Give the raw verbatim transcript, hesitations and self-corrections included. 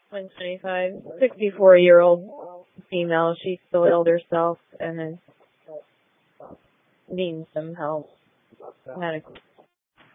one twenty-five, sixty-four-year-old female. She still killed herself and is needing some help medically.